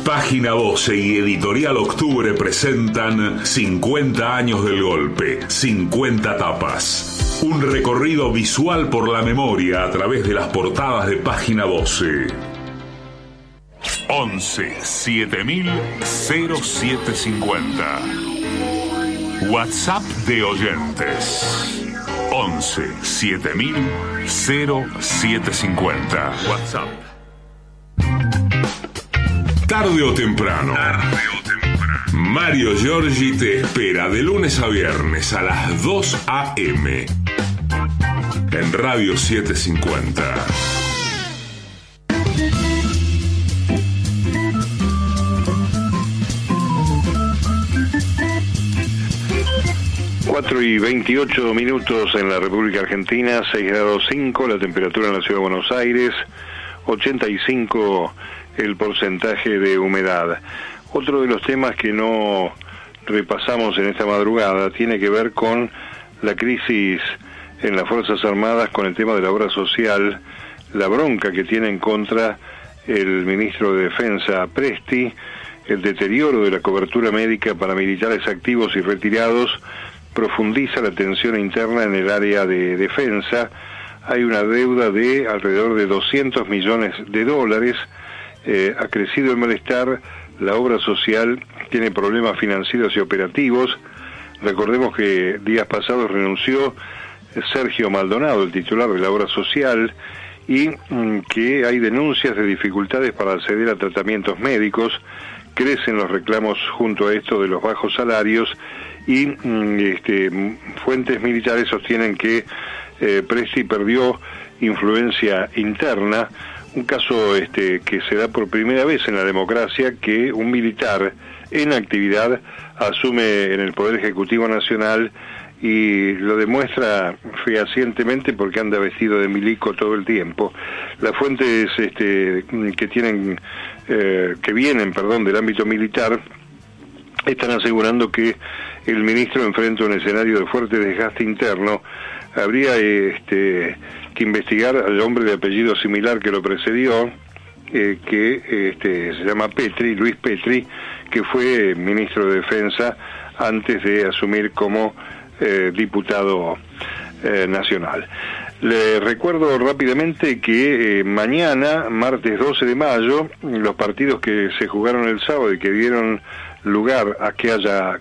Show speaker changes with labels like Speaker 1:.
Speaker 1: Página 12 y Editorial Octubre presentan 50 años del golpe, 50 tapas. Un recorrido visual por la memoria a través de las portadas de Página 12. 11 7000 0750. WhatsApp de oyentes. 11 7000 0750. WhatsApp. Tarde o temprano. Mario Giorgi te espera de lunes a viernes a las 2 a.m. en Radio 750.
Speaker 2: Cuatro y 28 minutos en la República Argentina, 6 grados 5 la temperatura en la Ciudad de Buenos Aires, 85 el porcentaje de humedad. Otro de los temas que no repasamos en esta madrugada tiene que ver con la crisis en las Fuerzas Armadas, con el tema de la obra social, la bronca que tienen contra el ministro de Defensa, Presti, el deterioro de la cobertura médica para militares activos y retirados, profundiza la tensión interna en el área de defensa. Hay una deuda de alrededor de $200 millones. Ha crecido el malestar, la obra social tiene problemas financieros y operativos. Recordemos que días pasados renunció Sergio Maldonado, el titular de la obra social, y que hay denuncias de dificultades para acceder a tratamientos médicos. Crecen los reclamos junto a esto de los bajos salarios y fuentes militares sostienen que Presti perdió influencia interna. Un caso que se da por primera vez en la democracia, que un militar en actividad asume en el Poder Ejecutivo Nacional y lo demuestra fehacientemente porque anda vestido de milico todo el tiempo. Las fuentes que vienen del ámbito militar están asegurando que el ministro enfrenta un escenario de fuerte desgaste interno. Habría que investigar al hombre de apellido similar que lo precedió, que se llama Petri, Luis Petri, que fue ministro de Defensa antes de asumir como diputado nacional. Le recuerdo rápidamente que mañana, martes 12 de mayo, los partidos que se jugaron el sábado y que dieron lugar a que haya